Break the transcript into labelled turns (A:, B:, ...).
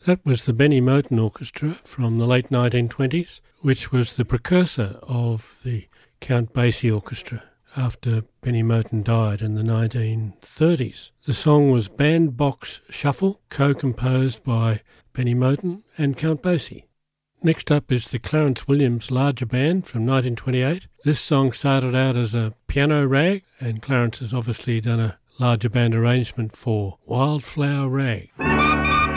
A: That was the Benny Moten Orchestra from the late 1920s, which was the precursor of the Count Basie Orchestra after Benny Moten died in the 1930s. The song was Bandbox Shuffle, co-composed by Benny Moten and Count Basie. Next up is the Clarence Williams Larger Band from 1928. This song started out as a piano rag, and Clarence has obviously done a larger band arrangement for Wildflower Rag.